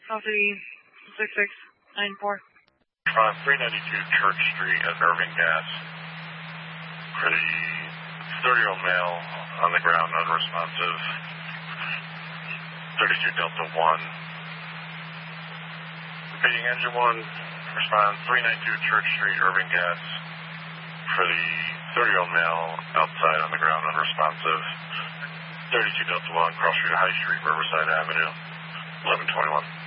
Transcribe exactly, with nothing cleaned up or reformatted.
Coffee six six nine four. Uh, three ninety-two Church Street at Irving Gas. For the thirty-year-old male on the ground, unresponsive. thirty-two Delta one. Repeating engine one, respond three ninety-two Church Street, Irving Gas. For the thirty-year-old male outside on the ground, unresponsive. thirty-two Delta one, Cross Street, High Street, Riverside Avenue, eleven twenty-one.